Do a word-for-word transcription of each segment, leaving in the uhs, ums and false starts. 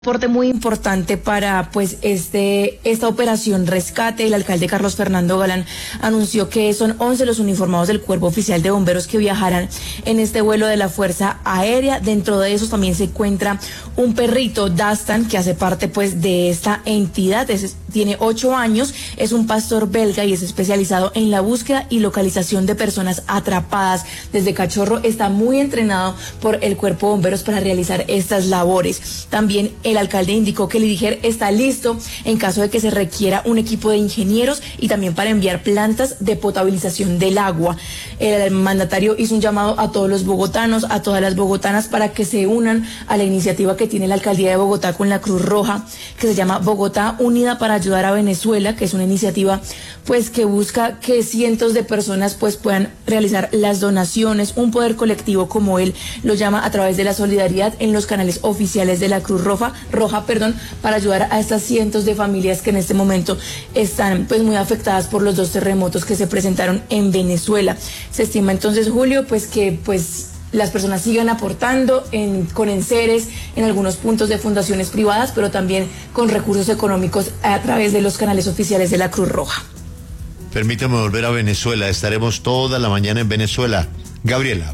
Aporte muy importante para pues este esta operación rescate. El alcalde Carlos Fernando Galán anunció que son once los uniformados del Cuerpo Oficial de Bomberos que viajarán en este vuelo de la Fuerza Aérea. Dentro de esos también se encuentra un perrito, Dastan, que hace parte pues de esta entidad. Es, tiene ocho años, es un pastor belga y es especializado en la búsqueda y localización de personas atrapadas. Desde cachorro está muy entrenado por el Cuerpo de Bomberos para realizar estas labores. También el alcalde indicó que el IDIGER está listo en caso de que se requiera un equipo de ingenieros y también para enviar plantas de potabilización del agua. El mandatario hizo un llamado a todos los bogotanos, a todas las bogotanas, para que se unan a la iniciativa que tiene la alcaldía de Bogotá con la Cruz Roja, que se llama Bogotá Unida para Ayudar a Venezuela, que es una iniciativa pues que busca que cientos de personas pues puedan realizar las donaciones, un poder colectivo, como él lo llama, a través de la solidaridad en los canales oficiales de la Cruz Roja, Roja, perdón, para ayudar a estas cientos de familias que en este momento están pues muy afectadas por los dos terremotos que se presentaron en Venezuela. Se estima entonces, Julio, pues que pues las personas sigan aportando en, con enseres en algunos puntos de fundaciones privadas, pero también con recursos económicos a través de los canales oficiales de la Cruz Roja. Permítame volver a Venezuela, estaremos toda la mañana en Venezuela. Gabriela.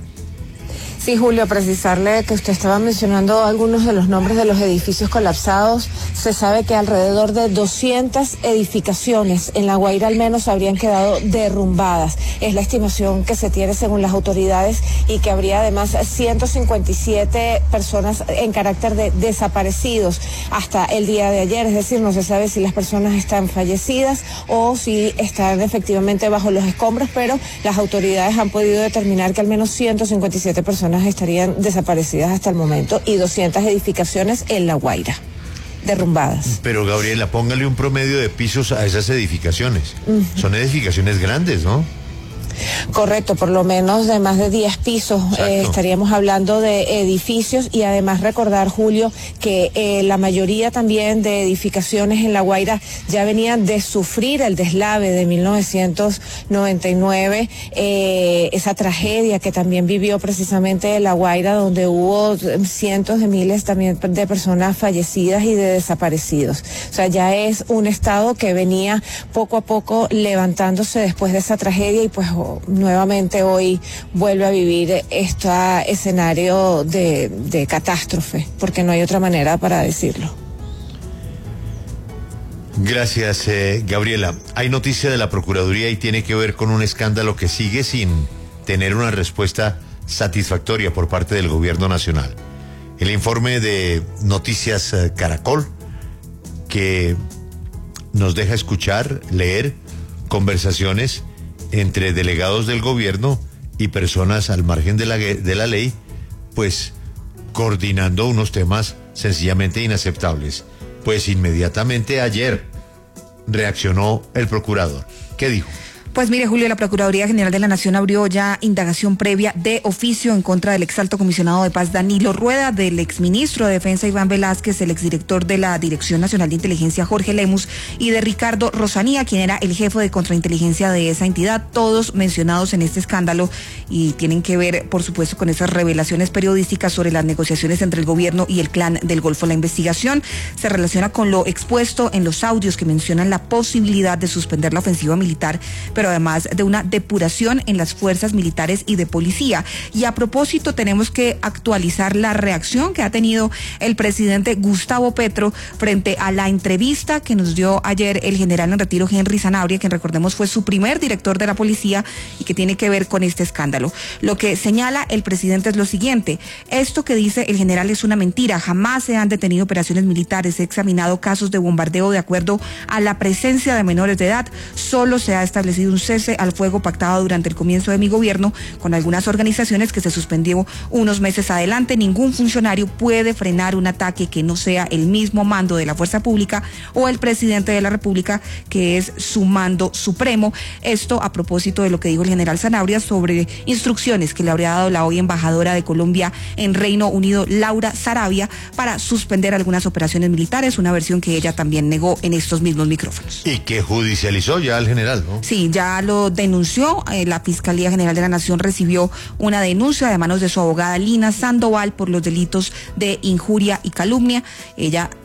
Sí, Julio, precisarle que usted estaba mencionando algunos de los nombres de los edificios colapsados. Se sabe que alrededor de doscientas edificaciones en La Guaira al menos habrían quedado derrumbadas. Es la estimación que se tiene según las autoridades, y que habría además ciento cincuenta y siete personas en carácter de desaparecidos hasta el día de ayer. Es decir, no se sabe si las personas están fallecidas o si están efectivamente bajo los escombros, pero las autoridades han podido determinar que al menos ciento cincuenta y siete personas estarían desaparecidas hasta el momento y doscientas edificaciones en La Guaira derrumbadas. Pero Gabriela, póngale un promedio de pisos a esas edificaciones. Uh-huh. Son edificaciones grandes, ¿no? Correcto, por lo menos de más de diez pisos. Eh, estaríamos hablando de edificios, y además recordar, Julio, que eh, la mayoría también de edificaciones en La Guaira ya venían de sufrir el deslave de mil novecientos noventa y nueve, eh, esa tragedia que también vivió precisamente La Guaira, donde hubo cientos de miles también de personas fallecidas y de desaparecidos. O sea, ya es un estado que venía poco a poco levantándose después de esa tragedia, y pues nuevamente hoy vuelve a vivir este escenario de, de catástrofe, porque no hay otra manera para decirlo. Gracias, eh, Gabriela. Hay noticia de la Procuraduría y tiene que ver con un escándalo que sigue sin tener una respuesta satisfactoria por parte del gobierno nacional. El informe de Noticias eh, Caracol, que nos deja escuchar, leer conversaciones entre delegados del gobierno y personas al margen de la, de la ley, pues coordinando unos temas sencillamente inaceptables. Pues inmediatamente ayer reaccionó el procurador. ¿Qué dijo? Pues mire, Julio, la Procuraduría General de la Nación abrió ya indagación previa de oficio en contra del exalto comisionado de paz Danilo Rueda, del exministro de Defensa Iván Velázquez, el exdirector de la Dirección Nacional de Inteligencia Jorge Lemus, y de Ricardo Rosanía, quien era el jefe de contrainteligencia de esa entidad, todos mencionados en este escándalo, y tienen que ver, por supuesto, con esas revelaciones periodísticas sobre las negociaciones entre el gobierno y el clan del Golfo. La investigación se relaciona con lo expuesto en los audios que mencionan la posibilidad de suspender la ofensiva militar, pero además de una depuración en las fuerzas militares y de policía. Y a propósito, tenemos que actualizar la reacción que ha tenido el presidente Gustavo Petro frente a la entrevista que nos dio ayer el general en retiro Henry Sanabria, quien recordemos fue su primer director de la policía y que tiene que ver con este escándalo. Lo que señala el presidente es lo siguiente: esto que dice el general es una mentira, jamás se han detenido operaciones militares, se ha examinado casos de bombardeo de acuerdo a la presencia de menores de edad, solo se ha establecido un cese al fuego pactado durante el comienzo de mi gobierno con algunas organizaciones que se suspendió unos meses adelante. Ningún funcionario puede frenar un ataque que no sea el mismo mando de la fuerza pública o el presidente de la República, que es su mando supremo. Esto a propósito de lo que dijo el general Sanabria sobre instrucciones que le habría dado la hoy embajadora de Colombia en Reino Unido, Laura Sarabia, para suspender algunas operaciones militares, una versión que ella también negó en estos mismos micrófonos. Y que judicializó ya al general, ¿no? Sí, ya ya lo denunció. Eh, la Fiscalía General de la Nación recibió una denuncia de manos de su abogada Lina Sandoval por los delitos de injuria y calumnia. Ella